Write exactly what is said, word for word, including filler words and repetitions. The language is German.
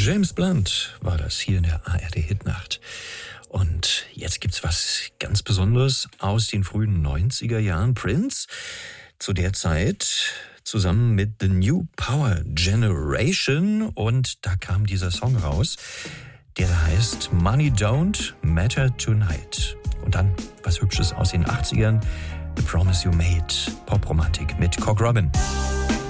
James Blunt war das hier in der A R D-Hitnacht. Und jetzt gibt's was ganz Besonderes aus den frühen neunziger Jahren. Prince, zu der Zeit zusammen mit The New Power Generation. Und da kam dieser Song raus, der da heißt Money Don't Matter Tonight. Und dann was Hübsches aus den achtzigern. The Promise You Made, Popromantik mit Cock Robin.